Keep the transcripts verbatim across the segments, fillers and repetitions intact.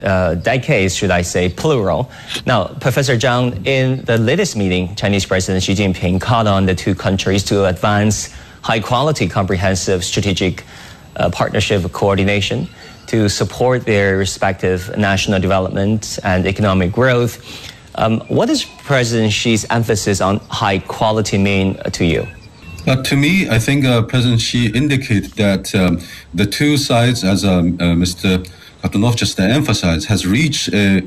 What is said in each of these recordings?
uh, decades, should I say, plural. Now, Professor Zhang, in the latest meeting, Chinese President Xi Jinping called on the two countries to advance high-quality, comprehensive strategic uh, partnership coordination to support their respective national development and economic growth. Um, what does President Xi's emphasis on high quality mean to you? Uh, to me, I think uh, President Xi indicated that um, the two sides, as um, uh, Mister Katunov just emphasized, has reached a,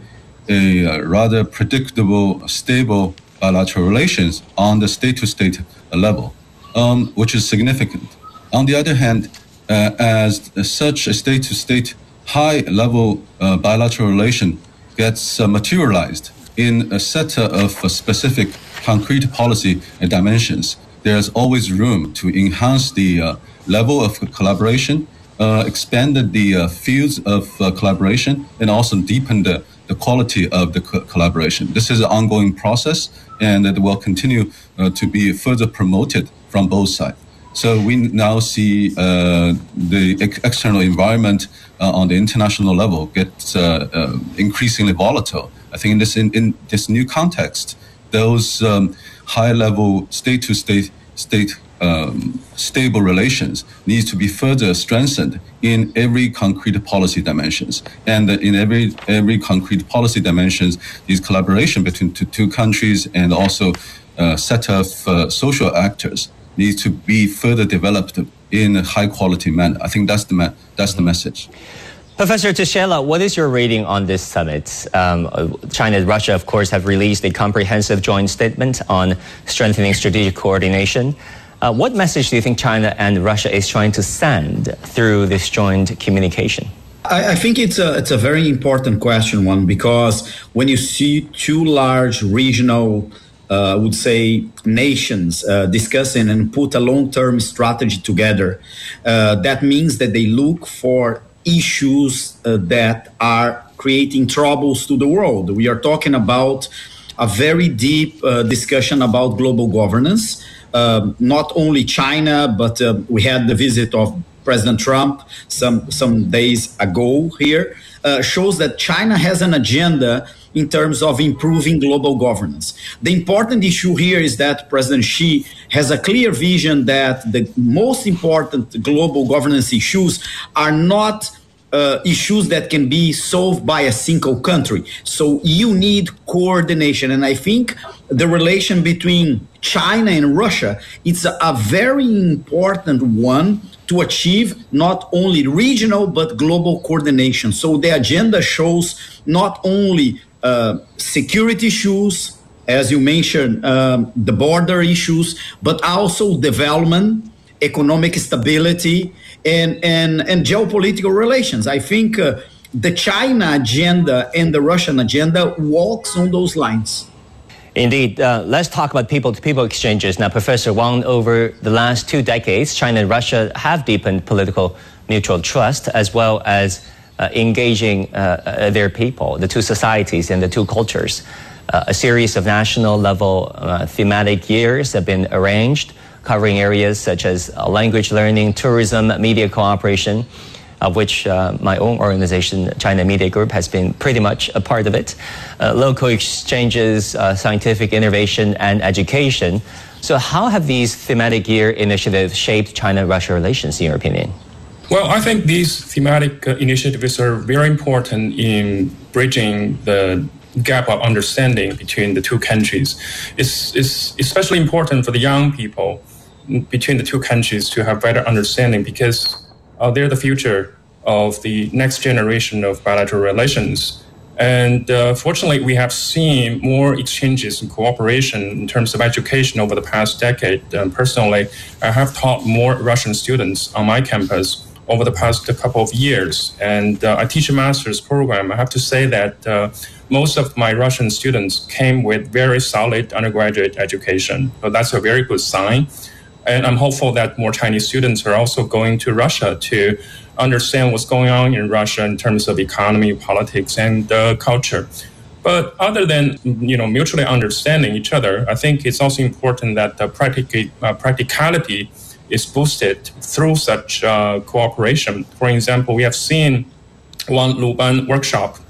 a rather predictable, stable bilateral relations on the state-to-state level, um, which is significant. On the other hand, uh, as such a state-to-state high-level uh, bilateral relation gets uh, materialized in a set of uh, specific concrete policy dimensions, there's always room to enhance the uh, level of collaboration, uh, expand the uh, fields of uh, collaboration, and also deepen the, the quality of the co- collaboration. This is an ongoing process, and it will continue uh, to be further promoted from both sides. So we now see uh, the ex- external environment uh, on the international level get uh, uh, increasingly volatile. I think in this in, in this new context, those um, high-level state-to-state, state um, stable relations needs to be further strengthened in every concrete policy dimensions. And in every every concrete policy dimensions, these collaboration between two, two countries and also a set of uh, social actors needs to be further developed in a high-quality manner. I think that's the ma- that's the message. Professor Tushela, what is your reading on this summit? Um, China and Russia, of course, have released a comprehensive joint statement on strengthening strategic coordination. Uh, what message do you think China and Russia is trying to send through this joint communication? I, I think it's a, it's a very important question, one, because when you see two large regional, uh, I would say, nations uh, discussing and put a long-term strategy together, uh, that means that they look for issues uh, that are creating troubles to the world. We are talking about a very deep uh, discussion about global governance. Uh, not only China, but uh, we had the visit of President Trump some some days ago here, uh, shows that China has an agenda in terms of improving global governance. The important issue here is that President Xi has a clear vision that the most important global governance issues are not uh, issues that can be solved by a single country. So you need coordination. And I think the relation between China and Russia, it's a, a very important one to achieve not only regional but global coordination. So the agenda shows not only uh, security issues, as you mentioned, um, the border issues, but also development, economic stability, and, and, and geopolitical relations. I think uh, the China agenda and the Russian agenda walks on those lines. Indeed. Uh, let's talk about people-to-people exchanges. Now, Professor Wang, over the last two decades, China and Russia have deepened political mutual trust as well as uh, engaging uh, uh, their people, the two societies and the two cultures. Uh, a series of national-level uh, thematic years have been arranged, covering areas such as uh, language learning, tourism, media cooperation, of which uh, my own organization, China Media Group, has been pretty much a part of it. Uh, local exchanges, uh, scientific innovation, and education. So how have these thematic year initiatives shaped China-Russia relations, in your opinion? Well, I think these thematic uh, initiatives are very important in bridging the gap of understanding between the two countries. It's, it's especially important for the young people between the two countries to have better understanding because Uh, they're the future of the next generation of bilateral relations. And uh, fortunately, we have seen more exchanges and cooperation in terms of education over the past decade. Um, personally, I have taught more Russian students on my campus over the past couple of years. And uh, I teach a master's program. I have to say that uh, most of my Russian students came with very solid undergraduate education. So that's a very good sign. And I'm hopeful that more Chinese students are also going to Russia to understand what's going on in Russia in terms of economy, politics, and uh, culture. But other than you know mutually understanding each other, I think it's also important that the practic- uh, practicality is boosted through such uh, cooperation. For example, we have seen one Luban workshop